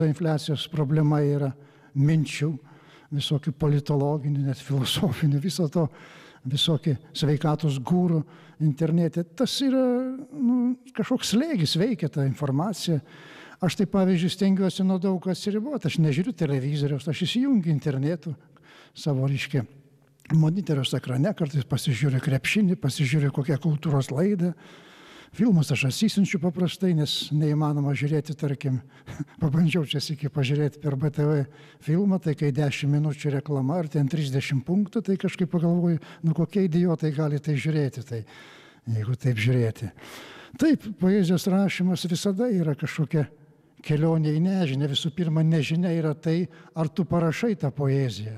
Infliacijos problema yra minčių, visokių politologinių, net filosofinių, viso to, visokie sveikatos gūrų internete. Tas yra kažkoks slėgis, veikia ta informacija. Aš tai, pavyzdžiui, stengiuosi nuo daug atsiriboti. Aš nežiūriu televizoriaus, aš įsijungiu internetu savo, reiškia, monitoriaus ekrane, kartais pasižiūriu krepšinį, pasižiūriu kokią kultūros laidą. Filmus aš atsisiunčiu paprastai, nes neįmanoma žiūrėti, tarkim, pabandžiau čia sykį pažiūrėti per BTV filmą, tai kai 10 minučių reklama ar ten 30 punktų, tai kažkaip pagalvoju, kokie idiotai gali tai žiūrėti, tai jeigu taip žiūrėti. Taip, poezijos rašymas visada yra kažkokia kelionė į nežinią. Visų pirma, nežinia yra tai, ar tu parašai tą poeziją.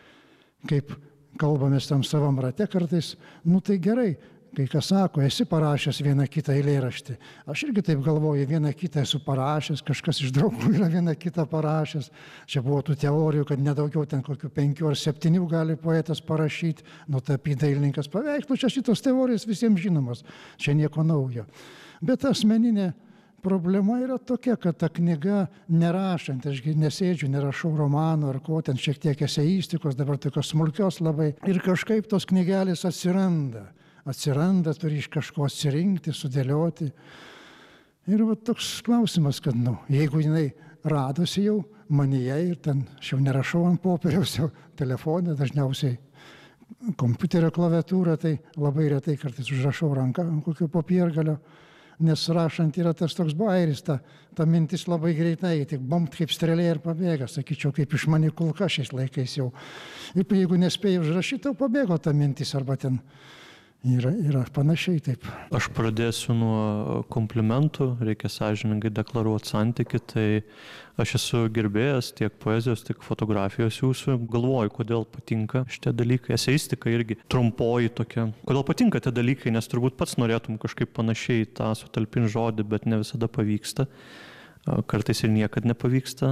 Kaip kalbamės tam savam rate kartais, tai gerai. Kai kas sako, esi parašęs vieną kitą eilėraštį. Aš irgi taip galvoju, vieną kitą esu parašęs, kažkas iš draugų yra vieną kitą parašęs. Čia buvo tų teorijų, kad nedaugiau ten kokių 5 ar 7 gali poetas parašyti, nutapyti dailininkas paveikslų. Čia šitos teorijos visiems žinomos, čia nieko naujo. Bet asmeninė problema yra tokia, kad ta knyga nerašant, aš nesėdžiu, nerašau romanų ar ko, ten šiek tiek eseistikos, dabar tokios smulkios labai. Ir kažkaip tos knygelės atsiranda, turi iš kažko atsirinkti, sudėlioti. Ir toks klausimas, kad, jeigu jinai radosi jau manyje ir ten, aš jau nerašau ant popieriaus, jau telefonė, dažniausiai kompiuterio klaviatūra, tai labai retai kartais užrašau ranką ant kokio popiergalio, nes rašant yra tas toks bairis, ta mintis labai greitai, tik bombt kaip strėlė ir pabėga, sakyčiau, kaip išmani kulka šiais laikais jau. Ir jeigu nespėjai užrašyti, tau pabėgo ta mintis arba ten yra panašiai taip. Aš pradėsiu nuo komplimentų, reikia sąžiningai deklaruoti santykį, tai aš esu gerbėjas tiek poezijos, tiek fotografijos jūsų. Galvoju, kodėl patinka šitie dalykai. Eseistika irgi trumpoji tokia. Kodėl patinka tie dalykai, nes turbūt pats norėtum kažkaip panašiai tą sutalpinti žodį, bet ne visada pavyksta. Kartais ir niekad nepavyksta.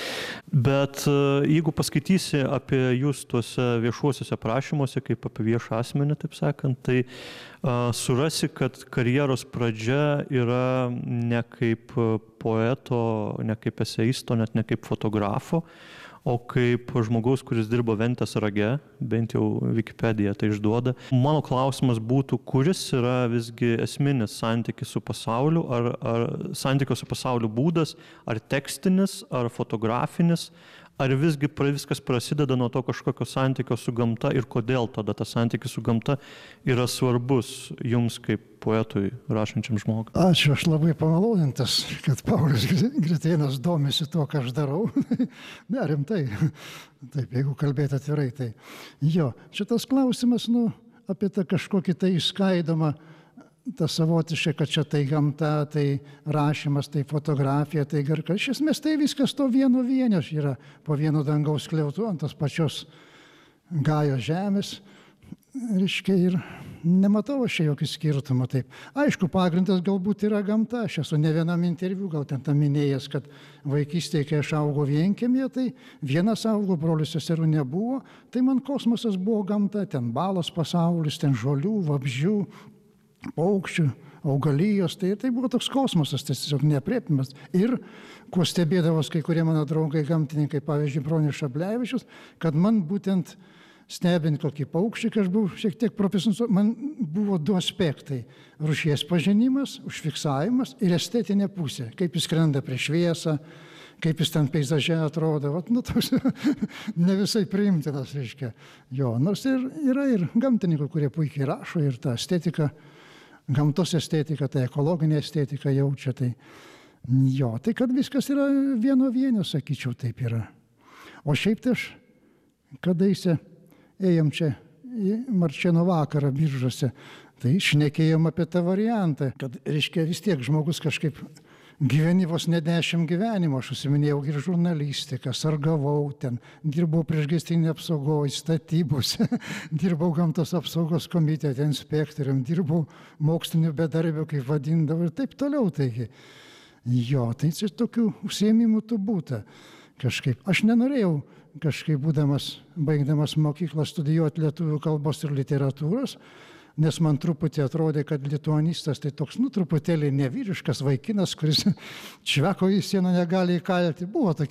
Bet jeigu paskaitysi apie jūs tuose viešuosiuose prašymuose, kaip apie viešą asmenį, taip sakant, tai surasi, kad karjeros pradžia yra ne kaip poeto, ne kaip eseisto, net ne kaip fotografo, o kaip žmogaus, kuris dirbo Ventės rage, bent jau Wikipedija tai išduoda. Mano klausimas būtų, kuris yra visgi esminis santykis su pasauliu, ar santykio su pasauliu būdas, ar tekstinis, ar fotografinis, ar visgi viskas prasideda nuo to kažkokio santykio su gamta ir kodėl tada tas santykis su gamta yra svarbus jums kaip poetui, rašančiam žmogui? Ačiū, aš labai pamalonintas, kad Paulius Gritėnas domisi tuo, ką aš darau. Ne, rimtai. Taip, jeigu kalbėti atvirai, tai jo, šitas klausimas, apie tą kažkokį tai išskaidomą, ta savotiškai, kad čia tai gamta, tai rašymas, tai fotografija, tai garka. Iš esmės tai viskas to vieno vienio yra, po vieno dangaus skliautų ant tos pačios Gajos žemės. Reiškia, ir nematau aš čia jokį skirtumą. Taip. Aišku, pagrindas galbūt yra gamta. Aš esu ne vienam interviu, gal ten tam minėjęs, kad vaikystėje, kai aš augau vienkiemyje, tai vienas augo, brolių seserų nebuvo, tai man kosmosas buvo gamta, ten balos pasaulis, ten žolių, vabzdžių, paukščių, augalijos, tai buvo toks kosmosas, tai tiesiog neaprėpimas. Ir kuo stebėdavos kai kurie mano draugai gamtininkai, pavyzdžiui, Bronius Šablevičius, kad man būtent stebint kokį paukštį, kai aš buvau šiek tiek profesionalus, man buvo 2 aspektai. Rūšies pažinimas, užfiksavimas ir estetinė pusė, kaip jis skrenda prieš šviesą, kaip jis ten peizaže atrodo, toks ne visai priimtinas, reiškia. Jo, nors yra ir gamtininkų, kurie puikiai rašo ir tą estetiką, gamtos estetika, tai ekologinė estetika jaučia, tai jo, tai kad viskas yra vieno vienio, sakyčiau, taip yra. O šiaip tai aš, kadaise ėjom čia į Marčėno vakarą Biržuose, tai šnekėjom apie tą variantą, kad, reiškia, vis tiek žmogus kažkaip gyveni vos ne 10 gyvenimo, aš užsiminėjau ir žurnalistiką, sargavau ten, dirbau priešgaisrinėje apsaugoje, statybose, dirbau gamtos apsaugos komitete inspektorium, dirbau moksliniu bedarbiu, kaip vadindavau ir taip toliau. Taigi, jo, tai čia tokių užsiėmimų tų būta kažkaip. Aš nenorėjau kažkaip baigdamas mokyklą studijuoti lietuvių kalbos ir literatūros. nes man truputį atrodė, kad lituanistas tai toks, truputėlį nevyriškas vaikinas, kuris čveko į sieną negali įkalti. Buvo tokia